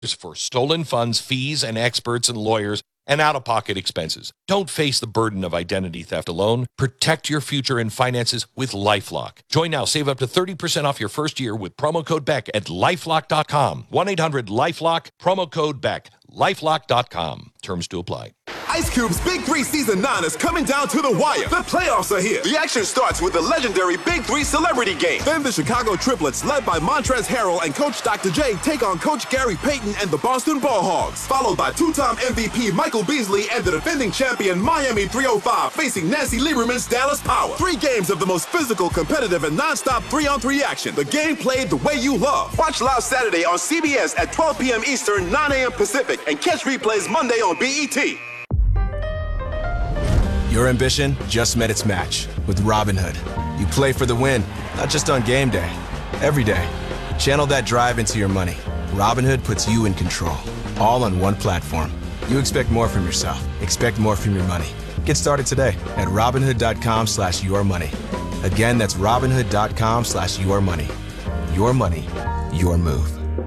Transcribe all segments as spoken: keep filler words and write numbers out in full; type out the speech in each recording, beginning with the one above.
for stolen funds, fees, and experts and lawyers and out-of-pocket expenses. Don't face the burden of identity theft alone. Protect your future and finances with LifeLock. Join now. Save up to thirty percent off your first year with promo code Beck at lifelock dot com. one eight hundred lifelock, promo code Beck. lifelock dot com. Terms to apply. Ice Cube's Big Three Season nine is coming down to the wire. The playoffs are here. The action starts with the legendary Big Three Celebrity Game. Then the Chicago Triplets, led by Montrezl Harrell and Coach Doctor J, take on Coach Gary Payton and the Boston Ball Hogs. Followed by two-time M V P Michael Beasley and the defending champion Miami three oh five facing Nancy Lieberman's Dallas Power. Three games of the most physical, competitive, and non-stop three-on-three action. The game played the way you love. Watch live Saturday on C B S at twelve p.m. Eastern, nine a.m. Pacific, and catch replays Monday on B E T. Your ambition just met its match with Robinhood. You play for the win, not just on game day, every day. Channel that drive into your money. Robinhood puts you in control, all on one platform. You expect more from yourself. Expect more from your money. Get started today at Robinhood.com slash your money. Again, that's Robinhood.com slash your money. Your money, your move.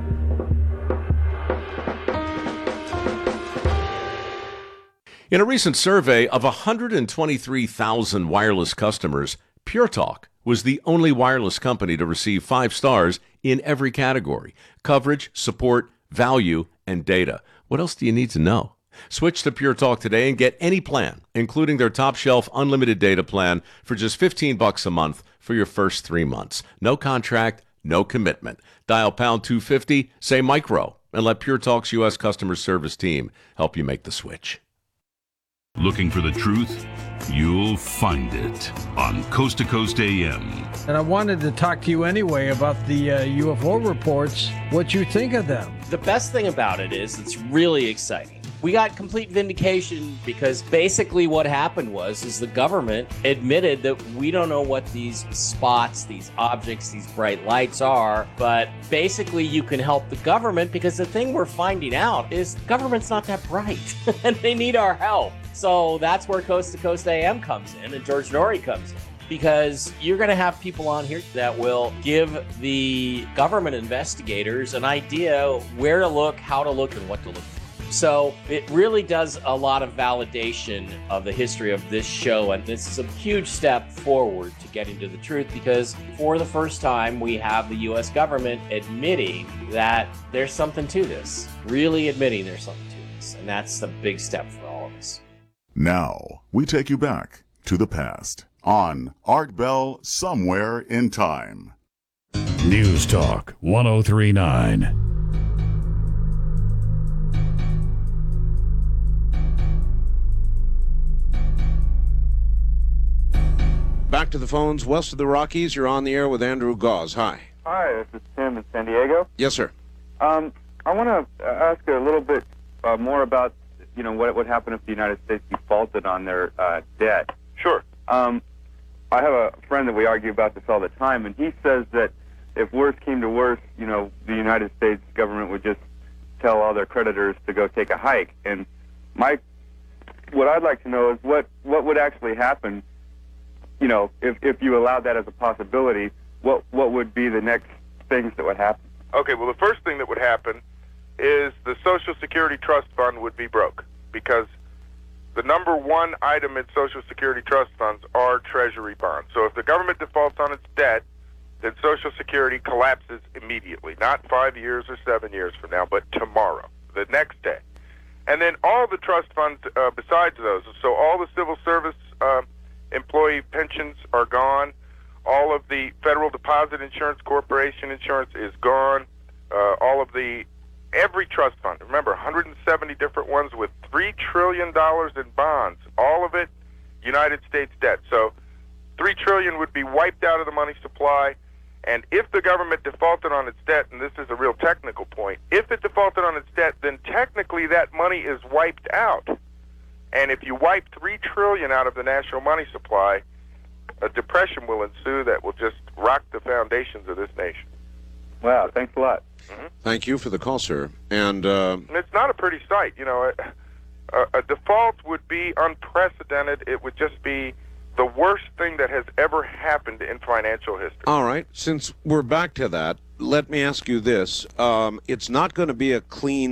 In a recent survey of one hundred twenty-three thousand wireless customers, Pure Talk was the only wireless company to receive five stars in every category: coverage, support, value, and data. What else do you need to know? Switch to Pure Talk today and get any plan, including their top shelf unlimited data plan, for just fifteen bucks a month for your first three months. No contract, no commitment. Dial pound two fifty, say micro, and let Pure Talk's U S customer service team help you make the switch. Looking for the truth? You'll find it on Coast to Coast A M. And I wanted to talk to you anyway about the uh, U F O reports, what you think of them. The best thing about it is it's really exciting. We got complete vindication because basically what happened was is the government admitted that we don't know what these spots, these objects, these bright lights are, but basically you can help the government because the thing we're finding out is government's not that bright and they need our help. So that's where Coast to Coast A M comes in and George Norrie comes in. Because you're going to have people on here that will give the government investigators an idea where to look, how to look, and what to look for. So it really does a lot of validation of the history of this show, and this is a huge step forward to getting to the truth because for the first time we have the U S government admitting that there's something to this, really admitting there's something to this, and that's the big step for all of us. Now, we take you back to the past on Art Bell Somewhere in Time. News Talk one oh three point nine. Back to the phones west of the Rockies. You're on the air with Andrew Gause. Hi. Hi, this is Tim in San Diego. Yes, sir. Um, I want to ask a little bit uh, more about, you know, what would happen if the United States defaulted on their uh, debt. Sure. Um, I have a friend that we argue about this all the time, and he says that if worse came to worse, you know, the United States government would just tell all their creditors to go take a hike. And my, what I'd like to know is what, what would actually happen. You know, if, if you allowed that as a possibility, what what would be the next things that would happen? Okay, well, the first thing that would happen is the Social Security Trust Fund would be broke because the number one item in Social Security Trust Funds are Treasury bonds. So if the government defaults on its debt, then Social Security collapses immediately, not five years or seven years from now, but tomorrow, the next day. And then all the trust funds uh, besides those, so all the civil service uh, employee pensions are gone. All of the Federal Deposit Insurance Corporation insurance is gone. Uh, all of the, every trust fund, remember, one hundred seventy different ones with three trillion dollars in bonds, all of it United States debt. So three trillion dollars would be wiped out of the money supply. And if the government defaulted on its debt, and this is a real technical point, if it defaulted on its debt, then technically that money is wiped out. And if you wipe three trillion dollars out of the national money supply, a depression will ensue that will just rock the foundations of this nation. Wow, thanks a lot. Mm-hmm. Thank you for the call, sir. And, uh... and it's not a pretty sight. You know, a, a, a default would be unprecedented. It would just be the worst thing that has ever happened in financial history. All right. Since we're back to that, let me ask you this. Um, it's not going to be a clean